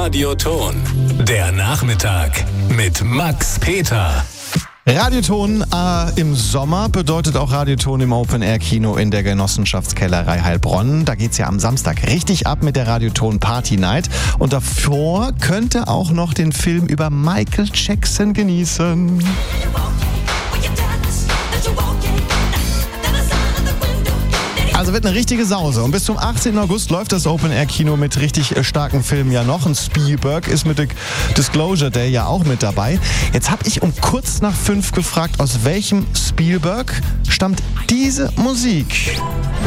Radioton. Der Nachmittag mit Max Peter. Radioton im Sommer bedeutet auch Radioton im Open-Air-Kino in der Genossenschaftskellerei Heilbronn. Da geht's ja am Samstag richtig ab mit der Radioton Party Night. Und davor könnt ihr auch noch den Film über Michael Jackson genießen. Also wird eine richtige Sause. Und bis zum 18. August läuft das Open-Air-Kino mit richtig starken Filmen ja noch. Und Spielberg ist mit Disclosure Day ja auch mit dabei. Jetzt habe ich um kurz nach 5 gefragt, aus welchem Spielberg stammt diese Musik?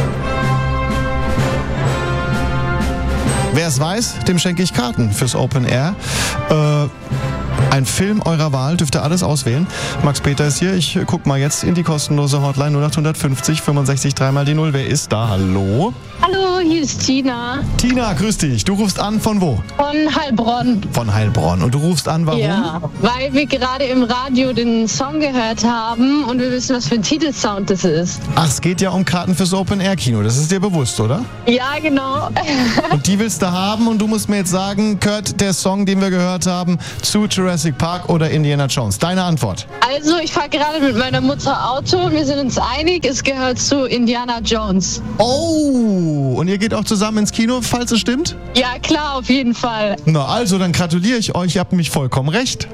Wer es weiß, dem schenke ich Karten fürs Open Air. Ein Film eurer Wahl, dürft ihr alles auswählen. Max Peter ist hier. Ich guck mal jetzt in die kostenlose Hotline 0850 65 3 mal die 0. Wer ist da? Hallo? Hallo, hier ist Tina. Tina, grüß dich. Du rufst an von wo? Von Heilbronn. Von Heilbronn. Und du rufst an, warum? Ja, weil wir gerade im Radio den Song gehört haben und wir wissen, was für ein Titelsound das ist. Ach, es geht ja um Karten fürs Open-Air-Kino. Das ist dir bewusst, oder? Ja, genau. Und die willst du haben und du musst mir jetzt sagen, gehört der Song, den wir gehört haben, zu Jurassic Park oder Indiana Jones? Deine Antwort? Also, ich fahre gerade mit meiner Mutter Auto und wir sind uns einig, es gehört zu Indiana Jones. Oh, und ihr geht auch zusammen ins Kino, falls es stimmt? Ja, klar, auf jeden Fall. Na, also, dann gratuliere ich euch, ihr habt mich vollkommen recht.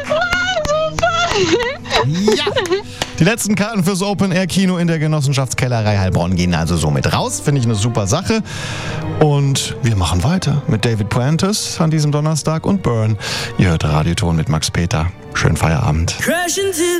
Ja! Die letzten Karten fürs Open-Air-Kino in der Genossenschaftskellerei Heilbronn gehen also somit raus. Finde ich eine super Sache. Und wir machen weiter mit David Puentes an diesem Donnerstag und Burn. Ihr hört Radioton mit Max Peter. Schönen Feierabend.